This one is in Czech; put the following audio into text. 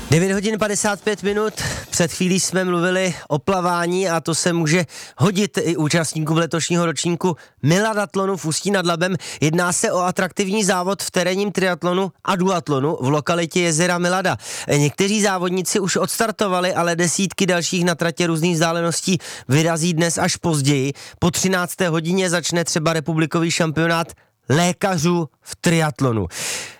9 hodin 55 minut, před chvílí jsme mluvili o plavání a to se může hodit i účastníkům letošního ročníku Miladatlonu v Ústí nad Labem. Jedná se o atraktivní závod v terénním triatlonu a duatlonu v lokalitě jezera Milada. Někteří závodníci už odstartovali, ale desítky dalších na tratě různých vzdáleností vyrazí dnes až později. Po 13. hodině začne třeba republikový šampionát lékařů v triatlonu.